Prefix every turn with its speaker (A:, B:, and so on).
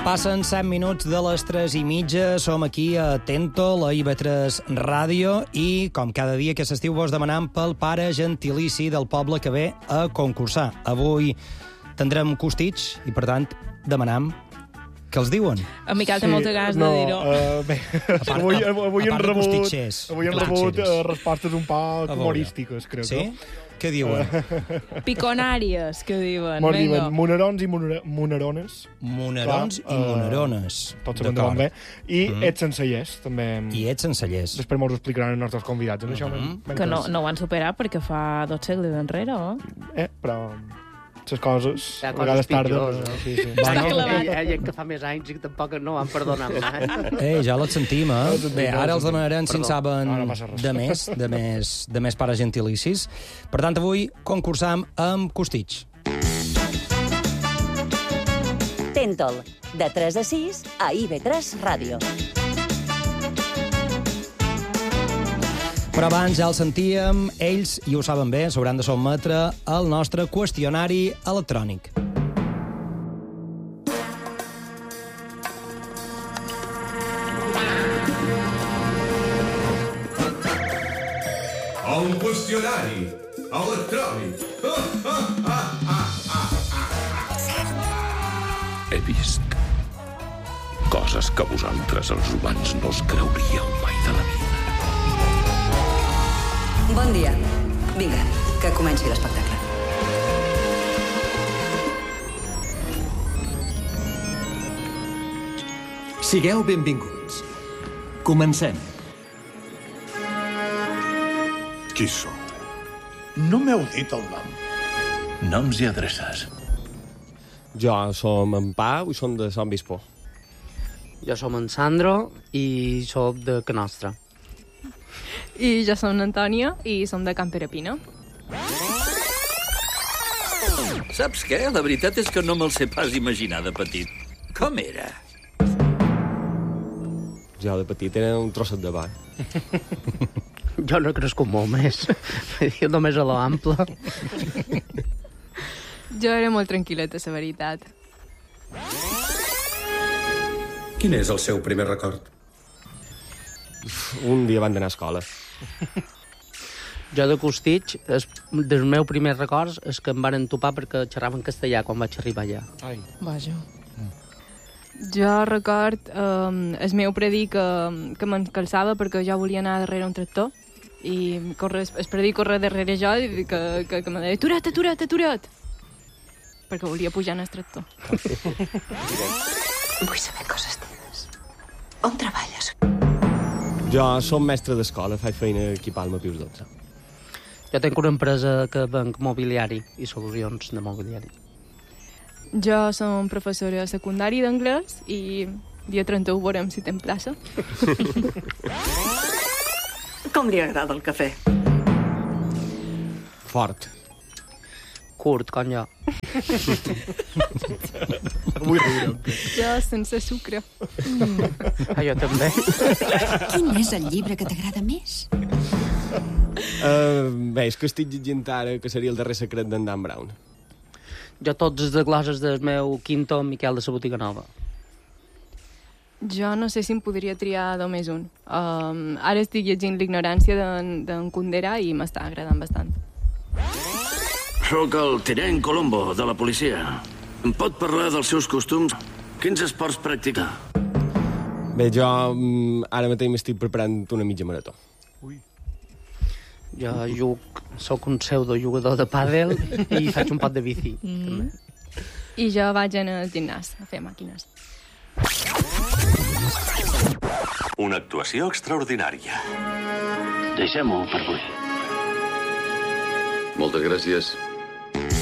A: Passen 7 minuts de les 3:30, som aquí a Tento, a IB3 Ràdio, i com cada dia que s'estiu vos demanant pel pare gentilici del poble que ve a concursar. Avui tindrem Costitx i, per tant, demanam què els diuen.
B: En Miquel té moltes ganes de dir-ho.
C: Bé, avui hem rebut respostes un poc humorístiques, crec.
A: Sí? Què diuen?
B: Piconàries, que diuen.
C: Mos diuen monerons i monerones.
A: Monerons i monerones.
C: Tots sabem d'on ve. I ets sencellers, també.
A: I ets sencellers.
C: Després mos ho explicaran els nostres convidats. En això
B: Que no ho han superat perquè fa 2 segles enrere, oh?
C: Però les coses
D: a
C: vegades tarden.
D: Sí.
B: Està clavat.
D: Hi ha que fa més anys i que tampoc no ho han perdonat mai.
A: Ja les sentim, eh? Bé, ara els demanarem si en saben
C: no passa res.
A: de més pares gentilicis. Per tant, avui concursam amb Costitx.
E: Tentol, de 3 a 6 a IB3 Ràdio.
A: Però abans ja el sentíem, ells, i ho saben bé, s'hauran de sotmetre al nostre qüestionari electrònic.
F: Un qüestionari electrònic.
G: He vist coses que vosaltres, els humans, no us creuríeu mai de la vida.
E: Bon dia. Vinga, que comenci l'espectacle.
H: Sigueu benvinguts. Comencem.
G: Qui sou?
I: No m'heu dit el nom.
G: Noms i adreces.
J: Jo som en Pau i som de Sant Bispo.
D: Jo som en Sandro i soc de Canostra.
B: I jo som l'Antònia i som de Can Perepina.
K: Saps què? La veritat és que no me'l sé pas imaginar de petit. Com era?
J: Jo de petit era un trosset de pa.
D: Jo no he crescut molt més. Jo només a l'ample.
B: Jo era molt tranquil·leta, la veritat.
I: Quin és el seu primer record?
J: Un dia van d'anar a escola.
D: Jo de Costitx, dels meus primers records és que em varen topar perquè xerraven castellà quan vaig arribar allà.
C: Ai.
B: Vaja. Jo record el meu predí que m'encalçava perquè jo volia anar darrere un tractor i el predí corre darrere jo i que me deia atura't, perquè volia pujar en el tractor.
E: Vull saber coses teves. On treballes?
J: Jo som mestre d'escola, faig feina aquí a Palma Pius XII.
D: Jo tinc una empresa que venc mobiliari i solucions de mobiliari.
B: Jo som professora secundària d'anglès i dia 31 veurem si tem plaça.
E: Com li agrada el cafè?
J: Fort.
D: Curt, com jo.
C: Vull riure.
B: Jo sense sucre.
D: Jo també.
E: Quin és el llibre que t'agrada més?
J: Bé, és que estic llegint ara que seria el darrer secret d'en Dan Brown.
D: Jo tots els glosses del meu quinto Miquel de la Botiga Nova.
B: Jo no sé si em podria triar només un. Ara estic llegint L'ignorància d'en Kundera i m'està agradant bastant.
K: Soc el tinent Colombo, de la policia. Em pot parlar dels seus costums? Quins esports practica?
J: Bé, jo ara mateix m'estic preparant una mitja marató.
D: Jo soc un pseudo-jugador de pàdel i faig un pot de bici. També.
B: I jo vaig al gimnàs a fer màquines.
G: Una actuació extraordinària.
K: Deixem-ho per avui.
G: Moltes gràcies.